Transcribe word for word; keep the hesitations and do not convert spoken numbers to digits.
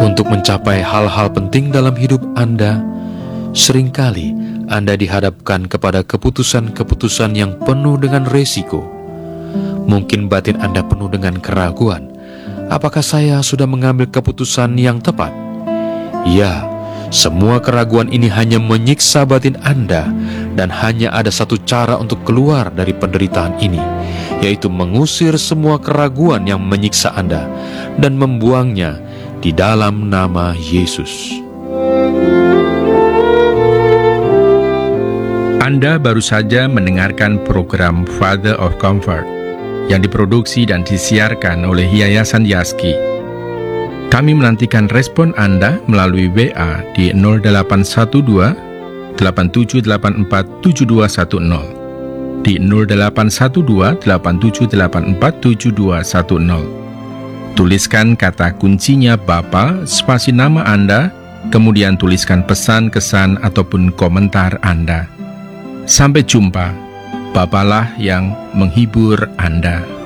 Untuk mencapai hal-hal penting dalam hidup Anda, seringkali Anda dihadapkan kepada keputusan-keputusan yang penuh dengan resiko. Mungkin batin Anda penuh dengan keraguan. Apakah saya sudah mengambil keputusan yang tepat? Ya, semua keraguan ini hanya menyiksa batin Anda, dan hanya ada satu cara untuk keluar dari penderitaan ini, yaitu mengusir semua keraguan yang menyiksa Anda dan membuangnya di dalam nama Yesus. Anda baru saja mendengarkan program Father of Comfort yang diproduksi dan disiarkan oleh Yayasan Yaski. Kami menantikan respon Anda melalui W A di nol delapan satu dua, delapan tujuh delapan empat, tujuh dua satu nol, di nol delapan satu dua, delapan tujuh delapan empat, tujuh dua satu nol. Tuliskan kata kuncinya Bapa, spasi nama Anda, kemudian tuliskan pesan, kesan, ataupun komentar Anda. Sampai jumpa. Bapalah yang menghibur Anda.